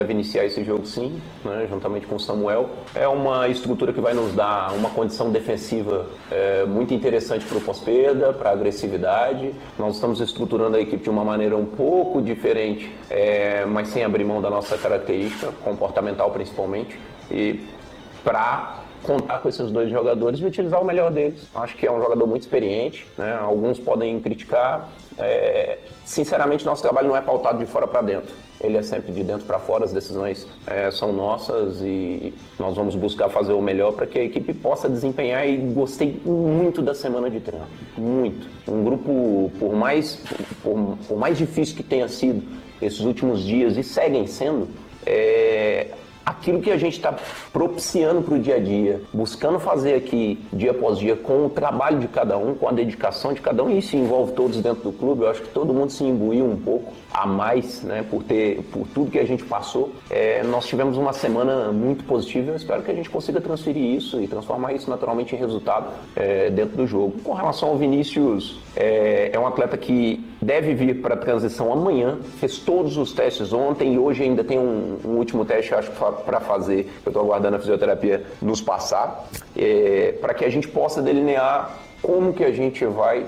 deve iniciar esse jogo sim, né, juntamente com o Samuel. É uma estrutura que vai nos dar uma condição defensiva muito interessante para o pós-perda, para a agressividade. Nós estamos estruturando a equipe de uma maneira um pouco diferente, mas sem abrir mão da nossa característica, comportamental principalmente, e para contar com esses dois jogadores e utilizar o melhor deles. Acho que é um jogador muito experiente, né? Alguns podem criticar. Sinceramente, nosso trabalho não é pautado de fora para dentro. Ele é sempre de dentro para fora, as decisões são nossas e nós vamos buscar fazer o melhor para que a equipe possa desempenhar, e gostei muito da semana de treino, muito. Um grupo, por mais difícil que tenha sido esses últimos dias e seguem sendo, aquilo que a gente está propiciando para o dia a dia, buscando fazer aqui dia após dia com o trabalho de cada um, com a dedicação de cada um, e isso envolve todos dentro do clube. Eu acho que todo mundo se imbuiu um pouco a mais, né, por tudo que a gente passou. Nós tivemos uma semana muito positiva. Eu espero que a gente consiga transferir isso e transformar isso naturalmente em resultado dentro do jogo. Com relação ao Vinícius, é um atleta que deve vir para a transição amanhã, fez todos os testes ontem e hoje ainda tem um último teste, acho, para fazer. Eu estou aguardando a fisioterapia nos passar, para que a gente possa delinear como que a gente vai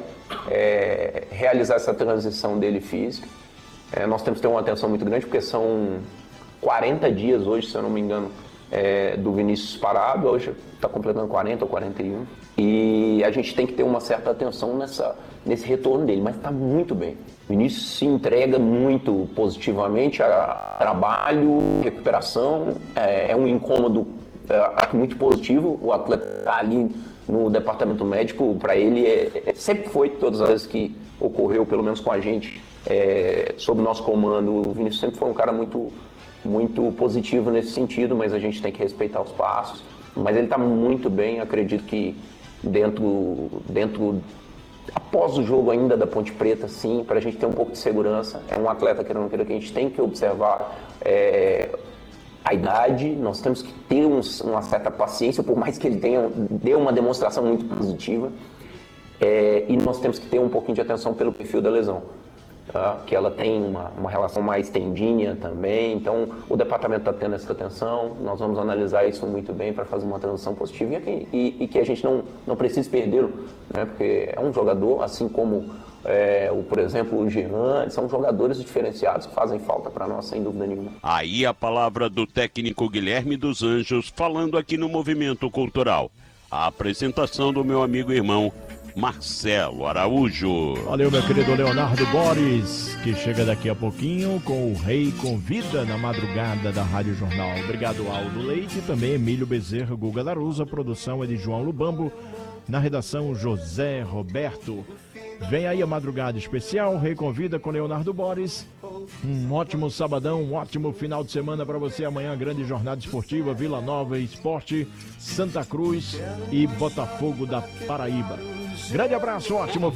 realizar essa transição dele física. Nós temos que ter uma atenção muito grande, porque são 40 dias hoje, se eu não me engano, do Vinícius parado. Hoje está completando 40 ou 41. E a gente tem que ter uma certa atenção nesse retorno dele, mas está muito bem. O Vinícius se entrega muito positivamente a trabalho, recuperação. É um incômodo muito positivo. O atleta está ali no departamento médico, para ele sempre foi, todas as vezes que ocorreu, pelo menos com a gente, sob nosso comando, o Vinícius sempre foi um cara muito, muito positivo nesse sentido, mas a gente tem que respeitar os passos. Mas ele está muito bem, acredito que dentro após o jogo ainda da Ponte Preta, sim, para a gente ter um pouco de segurança. É um atleta, querendo ou não queira, que a gente tem que observar a idade. Nós temos que ter uma certa paciência, por mais que ele dê uma demonstração muito positiva, e nós temos que ter um pouquinho de atenção pelo perfil da lesão, tá? Que ela tem uma relação mais tendinha também. Então o departamento está tendo essa atenção, nós vamos analisar isso muito bem para fazer uma transição positiva e que a gente não precise perdê-lo, né? Porque é um jogador, assim como por exemplo, o Jean, são jogadores diferenciados que fazem falta para nós, sem dúvida nenhuma. Aí a palavra do técnico Guilherme dos Anjos, falando aqui no Movimento Cultural. A apresentação do meu amigo e irmão Marcelo Araújo. Valeu, meu querido Leonardo Boris, que chega daqui a pouquinho com o Rei Convida na madrugada da Rádio Jornal. Obrigado, Aldo Leite, também Emílio Bezerra, Guga Larusa. A produção é de João Lubambo, na redação José Roberto. Vem aí a madrugada especial, Rei Convida com Leonardo Boris. Um ótimo sabadão, um ótimo final de semana para você. Amanhã, grande jornada esportiva, Vila Nova Esporte, Santa Cruz e Botafogo da Paraíba. Grande abraço, ótimo